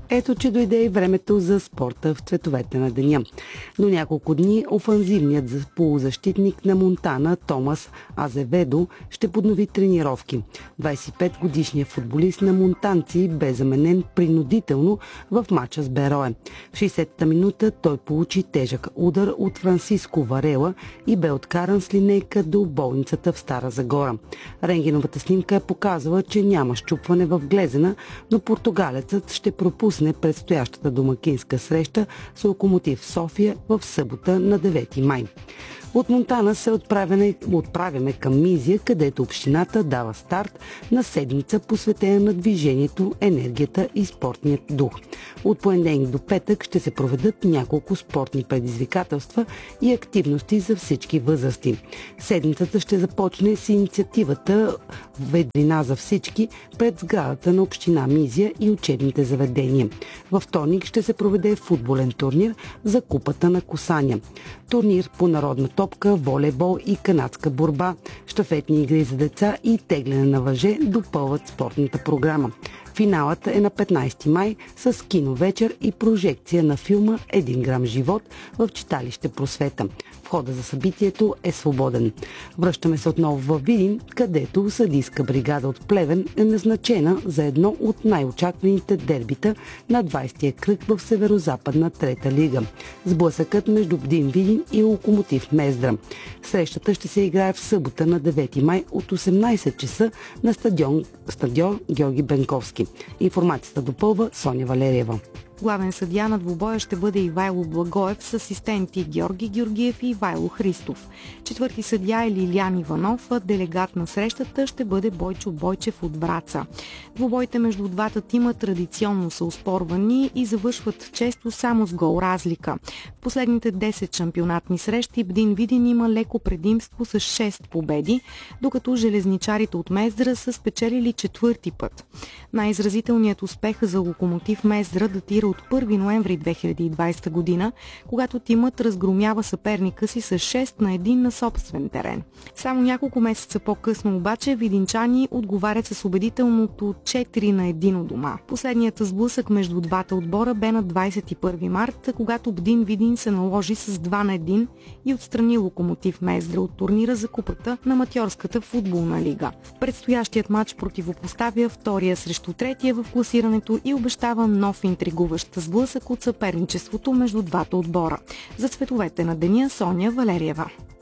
Ето, че дойде и времето за спорта в цветовете на деня. До няколко дни офанзивният полузащитник на Монтана Томас Азеведо ще поднови тренировки. 25-годишният футболист на монтанци бе заменен принудително в мача с Берое. В 60-та минута той получи тежък удар от Франциско Варела и бе откаран с линейка до болницата в Стара Загора. Рентгеновата снимка показва, че няма счупване в глезена, но португалецът ще пропусне предстоящата домакинска среща с Локомотив София в събота на 9 май. От Монтана се отправяме към Мизия, където общината дава старт на седмица, посветена на движението, енергията и спортният дух. От понеделник до петък ще се проведат няколко спортни предизвикателства и активности за всички възрасти. Седмицата ще започне с инициативата "Ведрина за всички" пред сградата на община Мизия и учебните заведения. Във вторник ще се проведе футболен турнир за Купата на Косаня. Турнир по народна топка, волейбол и канадска борба, щафетни игри за деца и тегляне на въже допълват спортната програма. Финалът е на 15 май с киновечер и прожекция на филма "Един грам живот" в читалище Просвета. Входът за събитието е свободен. Връщаме се отново във Видин, където съдийска бригада от Плевен е назначена за едно от най-очакваните дербита на 20-я кръг в Северозападна трета лига. Сблъсъкът между Бдин Видин и Локомотив Мездра. Срещата ще се играе в събота на 9 май от 18 часа на стадион Георги Бенковски. Информацията допълва Соня Валериева. Главен съдия на двубоя ще бъде Ивайло Благоев с асистенти Георги Георгиев и Ивайло Христов. Четвърти съдия е Лилиян Иванов, а делегат на срещата ще бъде Бойчо Бойчев от Враца. Двубоите между двата тима традиционно са оспорвани и завършват често само с гол разлика. В последните 10 шампионатни срещи Бдин Видин има леко предимство с 6 победи, докато железничарите от Мездра са спечелили четвърти път. Най-изразителният успех за Локомотив Мездра датира от 1 ноември 2020 година, когато тимът разгромява съперника си с 6-1 на собствен терен. Само няколко месеца по-късно обаче видинчани отговарят с убедителното 4-1 у дома. Последният сблъсък между двата отбора бе на 21 март, когато Бдин Видин се наложи с 2-1 и отстрани Локомотив Мездра от турнира за купата на аматьорската футболна лига. Предстоящият матч противопоставя втория срещу третия в класирането и обещава нов интригуващ сблъсък от съперничеството между двата отбора. За цветовете на деня Соня Валериева.